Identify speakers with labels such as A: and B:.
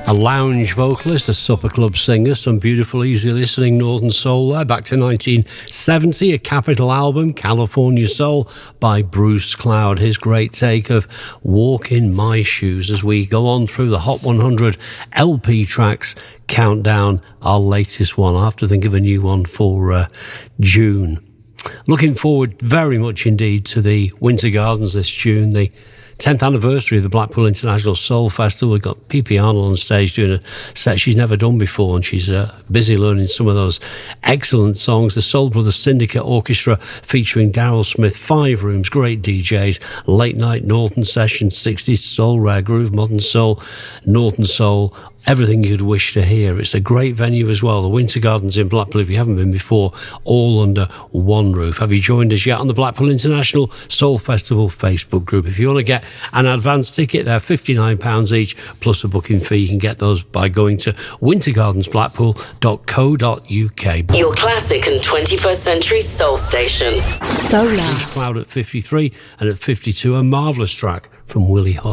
A: A lounge vocalist, a supper club singer, some beautiful, easy listening Northern Soul there. Back to 1970, a Capitol album, California Soul, by Bruce Cloud. His great take of Walk in My Shoes as we go on through the Hot 100 LP tracks countdown, our latest one. I'll have to think of a new one for June. Looking forward very much indeed to the Winter Gardens this June, the 10th anniversary of the Blackpool International Soul Festival. We've got P.P. Arnold on stage doing a set she's never done before, and she's busy learning some of those excellent songs. The Soul Brothers Syndicate Orchestra featuring Daryl Smith, 5 rooms, great DJs, late night Northern sessions, 60s soul, rare groove, modern soul, Northern soul, everything you'd wish to hear. It's a great venue as well. The Winter Gardens in Blackpool, if you haven't been before, all under one roof. Have you joined us yet on the Blackpool International Soul Festival Facebook group? If you want to get an advance ticket, they're £59 each, plus a booking fee. You can get those by going to wintergardensblackpool.co.uk.
B: Your classic and 21st century soul station.
C: Solar.
A: Cloud at 53, and at 52, a marvellous track from Willie Hall.